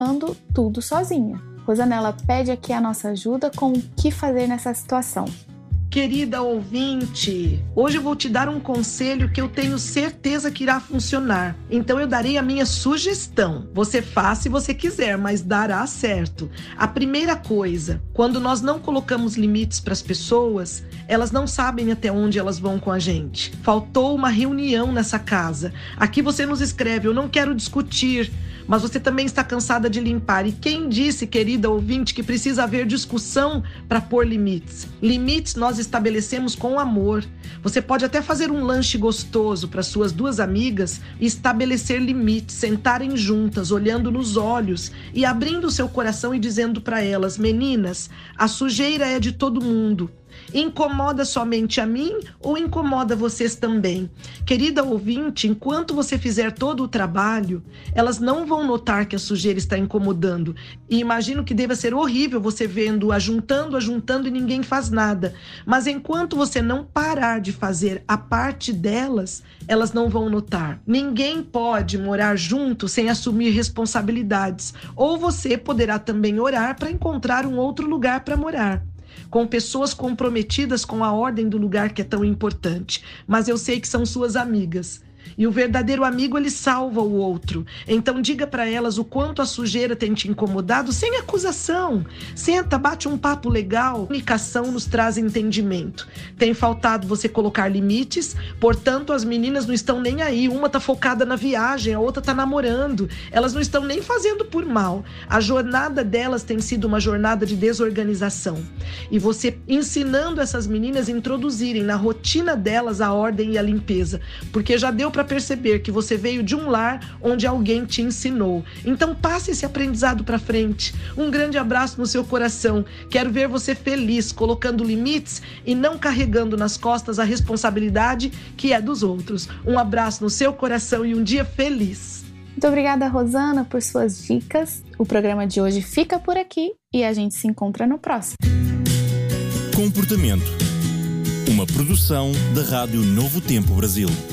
tudo sozinha. Rosanella pede aqui a nossa ajuda com o que fazer nessa situação. Querida ouvinte, hoje eu vou te dar um conselho que eu tenho certeza que irá funcionar. Então eu darei a minha sugestão. Você faz se você quiser, mas dará certo. A primeira coisa, quando nós não colocamos limites para as pessoas, elas não sabem até onde elas vão com a gente. Faltou uma reunião nessa casa. Aqui você nos escreve, eu não quero discutir, mas você também está cansada de limpar. E quem disse, querida ouvinte, que precisa haver discussão para pôr limites? Limites nós estabelecemos com amor. Você pode até fazer um lanche gostoso para suas duas amigas e estabelecer limites, sentarem juntas, olhando nos olhos e abrindo o seu coração e dizendo para elas: meninas, a sujeira é de todo mundo. Incomoda somente a mim ou incomoda vocês também? Querida ouvinte, enquanto você fizer todo o trabalho, elas não vão notar que a sujeira está incomodando. E imagino que deva ser horrível você vendo ajuntando e ninguém faz nada. Mas enquanto você não parar de fazer a parte delas, elas não vão notar. Ninguém pode morar junto sem assumir responsabilidades. Ou você poderá também orar para encontrar um outro lugar para morar, com pessoas comprometidas com a ordem do lugar que é tão importante. Mas eu sei que são suas amigas. E o verdadeiro amigo, ele salva o outro. Então diga para elas o quanto a sujeira tem te incomodado, sem acusação. Senta, bate um papo legal. Comunicação nos traz entendimento. Tem faltado você colocar limites, portanto as meninas não estão nem aí. Uma tá focada na viagem, a outra tá namorando. Elas não estão nem fazendo por mal. A jornada delas tem sido uma jornada de desorganização. E você ensinando essas meninas a introduzirem na rotina delas a ordem e a limpeza. Porque já deu para perceber que você veio de um lar onde alguém te ensinou. Então passe esse aprendizado para frente. Um grande abraço no seu coração. Quero ver você feliz, colocando limites e não carregando nas costas a responsabilidade que é dos outros. Um abraço no seu coração e um dia feliz. Muito obrigada, Rosana, por suas dicas. O programa de hoje fica por aqui e a gente se encontra no próximo. Comportamento. Uma produção da Rádio Novo Tempo Brasil.